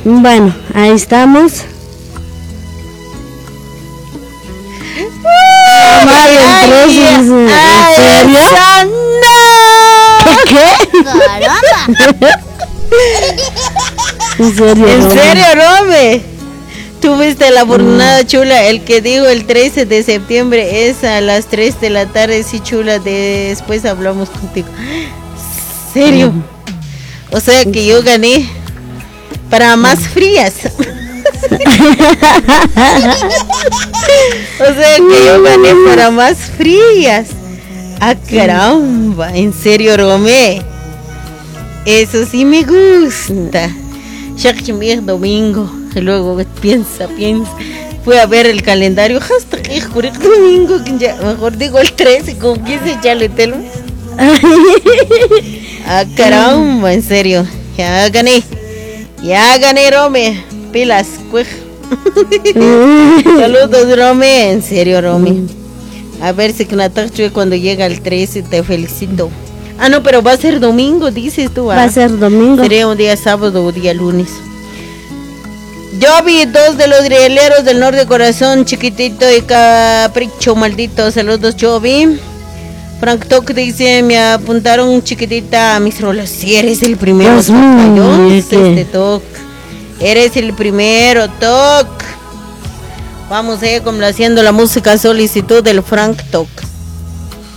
Bueno, ahí estamos. ¿En serio, Rome? Tú viste la jornada chula, el que digo el 13 de septiembre es a las 3 de la tarde, sí chula, después hablamos contigo. ¿Serio? O sea que yo gané para más frías. O sea que yo gané para más frías. Ah, caramba, en serio, Rome. Eso sí me gusta. Ya que me es domingo. Y luego piensa. Fui a ver el calendario. Hasta que es domingo. Mejor digo el 13. Con 15 ya le telo. Ah, caramba, en serio. Ya gané, Rome. Pilas, cuej. Saludos, Rome. En serio, Rome. A ver si cuando llega el 13 te felicito. Ah, no, pero va a ser domingo, dices tú. Va a ser domingo. Sería un día sábado o día lunes. Yo vi 2 de los rieleros del norte de corazón, chiquitito y capricho maldito. Saludos, yo vi. Frank Tok dice, me apuntaron chiquitita a mis rolas. Si eres el primero, Tok. Eres el primero, Tok. Vamos complaciendo la música solicitud del Frank Tok.